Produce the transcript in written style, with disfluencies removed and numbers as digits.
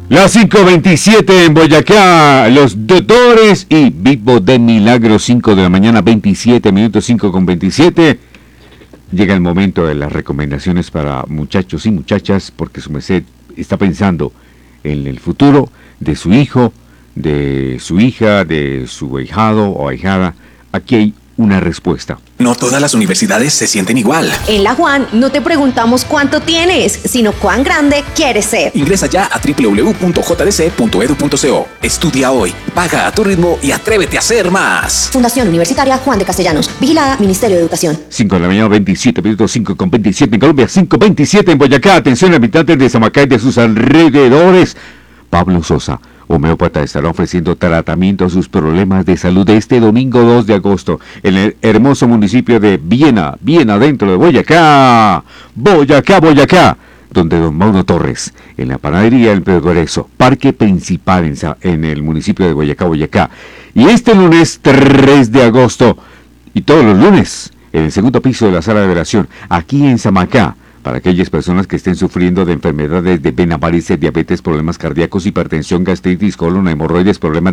Las 5:27 en Boyacá, los doctores y Vivo de Milagro, 5 de la mañana, 27 minutos, 5:27. Llega el momento de las recomendaciones para muchachos y muchachas, porque su merced está pensando en el futuro de su hijo, de su hija, de su ahijado o ahijada. Aquí hay una respuesta. No todas las universidades se sienten igual. En la Juan no te preguntamos cuánto tienes, sino cuán grande quieres ser. Ingresa ya a www.jdc.edu.co. Estudia hoy, paga a tu ritmo y atrévete a ser más. Fundación Universitaria Juan de Castellanos. Vigilada Ministerio de Educación. 5 de la mañana, 27 minutos, 5:27 en Colombia, 5:27 en Boyacá. Atención, habitantes de Samacá y de sus alrededores. Pablo Sosa, homeópata, estará ofreciendo tratamiento a sus problemas de salud este domingo 2 de agosto en el hermoso municipio de Viena, dentro de Boyacá, donde don Mauro Torres, en la panadería El Progreso, parque principal en el municipio de Boyacá. Y este lunes 3 de agosto, y todos los lunes, en el segundo piso de la sala de velación, aquí en Samacá, para aquellas personas que estén sufriendo de enfermedades de vena, varices, diabetes, problemas cardíacos, hipertensión, gastritis, colon, hemorroides, problemas